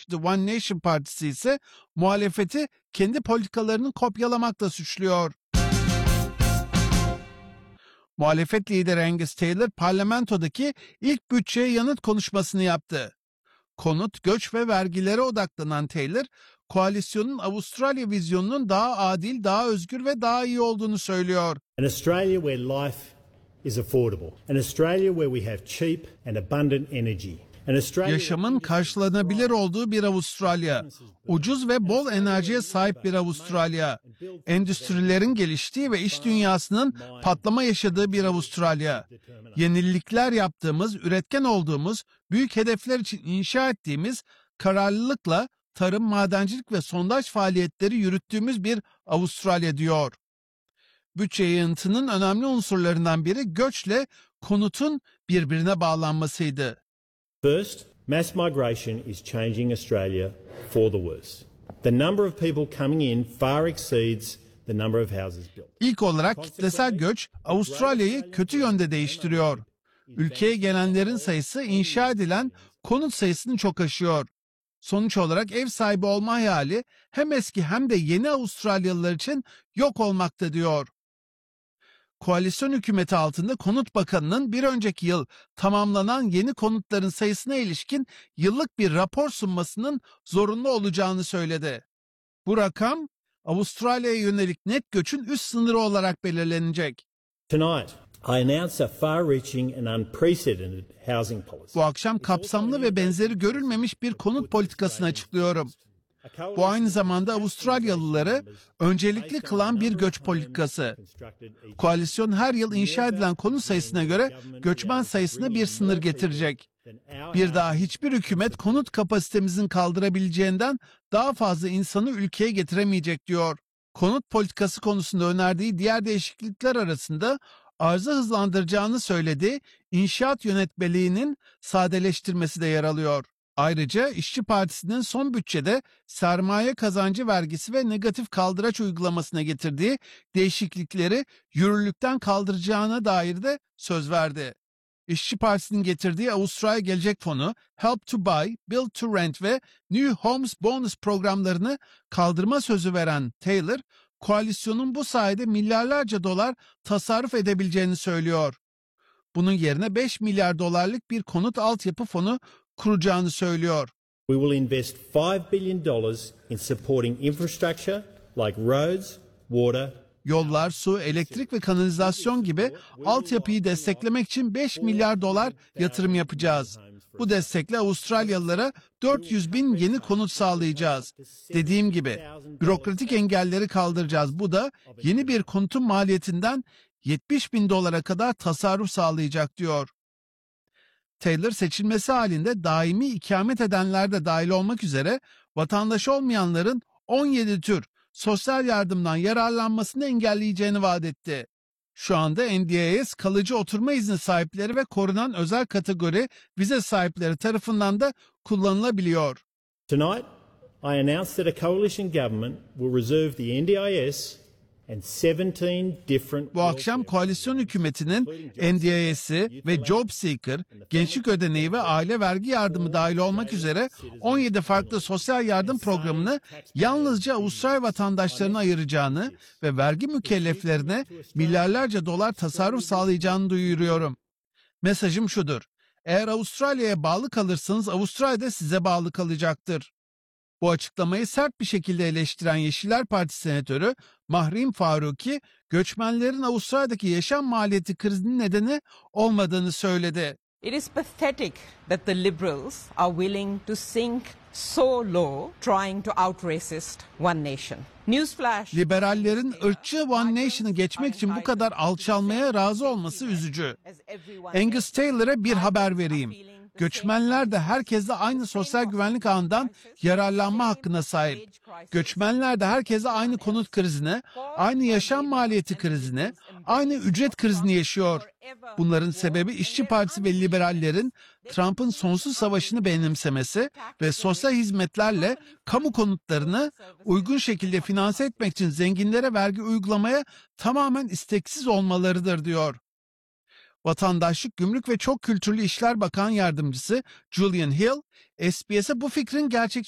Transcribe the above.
örgütü One Nation Partisi ise muhalefeti kendi politikalarını kopyalamakla suçluyor. Muhalefet lideri Angus Taylor parlamentodaki ilk bütçeye yanıt konuşmasını yaptı. Konut, göç ve vergilere odaklanan Taylor, koalisyonun Avustralya vizyonunun daha adil, daha özgür ve daha iyi olduğunu söylüyor. An Australia where life is affordable. An Australia where we have cheap and abundant energy. Yaşamın karşılanabilir olduğu bir Avustralya, ucuz ve bol enerjiye sahip bir Avustralya, endüstrilerin geliştiği ve iş dünyasının patlama yaşadığı bir Avustralya, yenilikler yaptığımız, üretken olduğumuz, büyük hedefler için inşa ettiğimiz, kararlılıkla tarım, madencilik ve sondaj faaliyetleri yürüttüğümüz bir Avustralya diyor. Bütçe yanıtının önemli unsurlarından biri göçle konutun birbirine bağlanmasıydı. First, mass migration is changing Australia for the worse. The number of people coming in far exceeds the number of houses built. İlk olarak kitlesel göç Avustralya'yı kötü yönde değiştiriyor. Ülkeye gelenlerin sayısı inşa edilen konut sayısını çok aşıyor. Sonuç olarak ev sahibi olma hayali hem eski hem de yeni Avustralyalılar için yok olmakta diyor. Koalisyon hükümeti altında Konut Bakanı'nın bir önceki yıl tamamlanan yeni konutların sayısına ilişkin yıllık bir rapor sunmasının zorunlu olacağını söyledi. Bu rakam Avustralya'ya yönelik net göçün üst sınırı olarak belirlenecek. Tonight, I announce a far-reaching and unprecedented housing policy. Bu akşam kapsamlı ve benzeri görülmemiş bir konut politikasını açıklıyorum. Bu aynı zamanda Avustralyalıları öncelikli kılan bir göç politikası. Koalisyon her yıl inşa edilen konut sayısına göre göçmen sayısına bir sınır getirecek. Bir daha hiçbir hükümet konut kapasitemizin kaldırabileceğinden daha fazla insanı ülkeye getiremeyecek diyor. Konut politikası konusunda önerdiği diğer değişiklikler arasında arzı hızlandıracağını söylediği inşaat yönetmeliğinin sadeleştirmesi de yer alıyor. Ayrıca İşçi Partisi'nin son bütçede sermaye kazancı vergisi ve negatif kaldıraç uygulamasına getirdiği değişiklikleri yürürlükten kaldıracağına dair de söz verdi. İşçi Partisi'nin getirdiği Avustralya Gelecek Fonu, Help to Buy, Build to Rent ve New Homes Bonus programlarını kaldırma sözü veren Taylor, koalisyonun bu sayede milyarlarca dolar tasarruf edebileceğini söylüyor. Bunun yerine 5 milyar dolarlık bir konut altyapı fonu kuracağını söylüyor. We will invest $5 billion in supporting infrastructure like roads, water. Yollar, su, elektrik ve kanalizasyon gibi altyapıyı desteklemek için 5 milyar dolar yatırım yapacağız. Bu destekle Avustralyalılara 400 bin yeni konut sağlayacağız. Dediğim gibi bürokratik engelleri kaldıracağız. Bu da yeni bir konutun maliyetinden 70 bin dolara kadar tasarruf sağlayacak diyor. Taylor seçilmesi halinde daimi ikamet edenler de dahil olmak üzere vatandaş olmayanların 17 tür sosyal yardımdan yararlanmasını engelleyeceğini vaat etti. Şu anda NDIS kalıcı oturma izni sahipleri ve korunan özel kategori vize sahipleri tarafından da kullanılabiliyor. Tonight, I announce that a coalition government will reserve the NDIS and 17 different. Bu akşam koalisyon hükümetinin NDIS'i ve Job Seeker, gençlik ödeneği ve aile vergi yardımı dahil olmak üzere 17 farklı sosyal yardım programını yalnızca Avustralya vatandaşlarına ayıracağını ve vergi mükelleflerine milyarlarca dolar tasarruf sağlayacağını duyuruyorum. Mesajım şudur: eğer Avustralya'ya bağlı kalırsanız Avustralya da size bağlı kalacaktır. Bu açıklamayı sert bir şekilde eleştiren Yeşiller Partisi Senatörü Mahrim Faruqi, göçmenlerin Avustralya'daki yaşam maliyeti krizinin nedeni olmadığını söyledi. It is pathetic that the Liberals are willing to sink so low trying to out-racist One Nation. Newsflash. Liberallerin ırkçı One Nation'ı geçmek için bu kadar alçalmaya razı olması üzücü. Angus Taylor'a bir haber vereyim. Göçmenler de herkesle aynı sosyal güvenlik ağından yararlanma hakkına sahip. Göçmenler de herkesle aynı konut krizine, aynı yaşam maliyeti krizine, aynı ücret krizini yaşıyor. Bunların sebebi İşçi Partisi ve liberallerin Trump'ın sonsuz savaşını benimsemesi ve sosyal hizmetlerle kamu konutlarını uygun şekilde finanse etmek için zenginlere vergi uygulamaya tamamen isteksiz olmalarıdır diyor. Vatandaşlık, Gümrük ve Çok Kültürlü İşler Bakan Yardımcısı Julian Hill, SBS'e bu fikrin gerçekçi